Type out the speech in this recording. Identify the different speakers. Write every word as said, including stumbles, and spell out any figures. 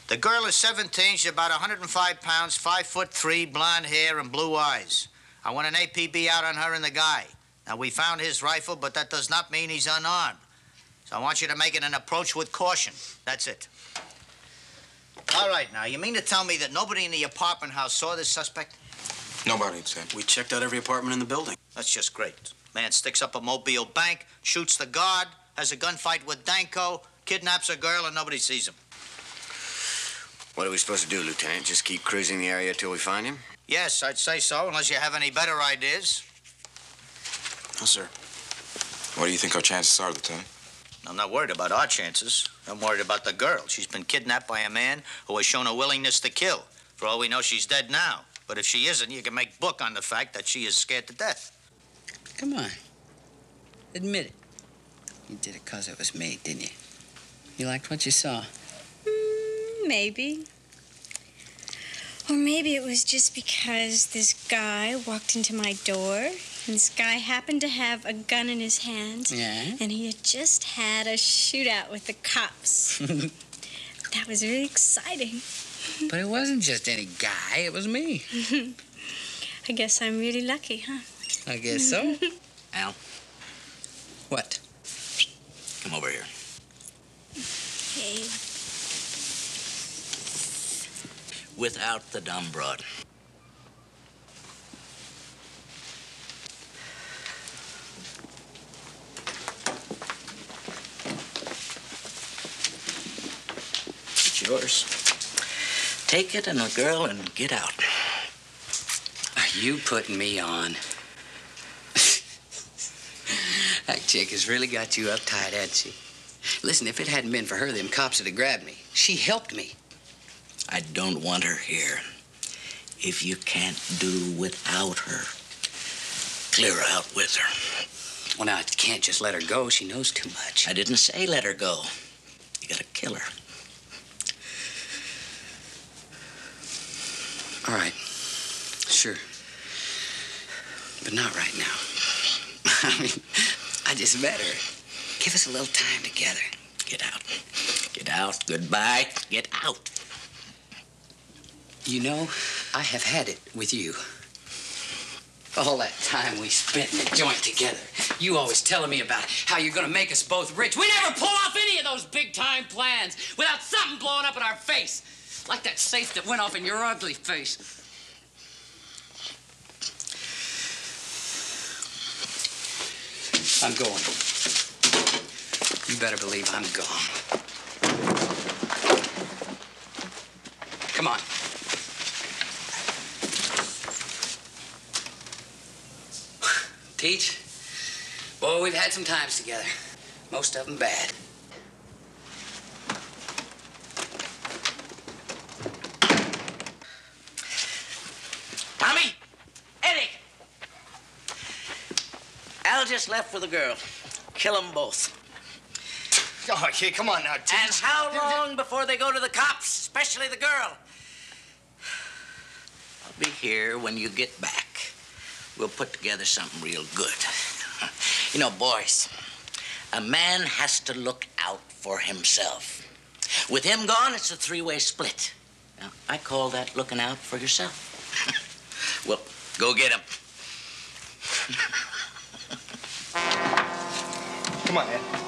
Speaker 1: The girl is seventeen. She's about one hundred five pounds, five foot three, blonde hair and blue eyes. I want an A P B out on her and the guy. Now, we found his rifle, but that does not mean he's unarmed. So I want you to make it an approach with caution. That's it. All right, now, you mean to tell me that nobody in the apartment house saw this suspect?
Speaker 2: Nobody, Sam.
Speaker 3: We checked out every apartment in the building.
Speaker 1: That's just great. Man sticks up a Mobile bank, shoots the guard, has a gunfight with Danko, kidnaps a girl, and nobody sees him.
Speaker 4: What are we supposed to do, Lieutenant? Just keep cruising the area till we find him?
Speaker 1: Yes, I'd say so, unless you have any better ideas.
Speaker 2: No, sir. What do you think our chances are, Lieutenant?
Speaker 1: I'm not worried about our chances. I'm worried about the girl. She's been kidnapped by a man who has shown a willingness to kill. For all we know, she's dead now. But if she isn't, you can make book on the fact that she is scared to death.
Speaker 5: Come on. Admit it. You did it because it was me, didn't you? You liked what you saw?
Speaker 6: Mm, maybe. Or maybe it was just because this guy walked into my door, and this guy happened to have a gun in his hand.
Speaker 5: Yeah?
Speaker 6: And he had just had a shootout with the cops. That was really exciting.
Speaker 5: But it wasn't just any guy, it was me.
Speaker 6: I guess I'm really lucky, huh?
Speaker 5: I guess so.
Speaker 3: Al,
Speaker 5: What?
Speaker 3: come over here.
Speaker 6: Hey.
Speaker 3: Without the dumb broad. It's yours. Take it and the girl and get out.
Speaker 5: Are you putting me on? That chick has really got you uptight, hasn't she? Listen, if it hadn't been for her, them cops would have grabbed me. She helped me.
Speaker 3: I don't want her here. If you can't do without her, clear out with her.
Speaker 5: Well, now, I can't just let her go. She knows too much.
Speaker 3: I didn't say let her go. You gotta kill her.
Speaker 5: All right. Sure. But not right now. I mean, I just met her. Give us a little time together.
Speaker 3: Get out. Get out. Goodbye. Get out.
Speaker 5: You know, I have had it with you. All that time we spent in the joint together. You always telling me about how you're gonna make us both rich. We never pull off any of those big-time plans without something blowing up in our face. Like that safe that went off in your ugly face. I'm going. You better believe I'm gone. Come on. Teach, boy, we've had some times together. Most of them bad.
Speaker 3: Tommy! Eddie! Al just left with the girl. Kill them both.
Speaker 1: Oh, okay, come on now, Teach.
Speaker 3: And how long before they go to the cops, especially the girl? I'll be here when you get back. We'll put together something real good. You know, boys, a man has to look out for himself. With him gone, it's a three-way split. Now, I call that looking out for yourself. Well, go get him.
Speaker 1: Come on, Ed.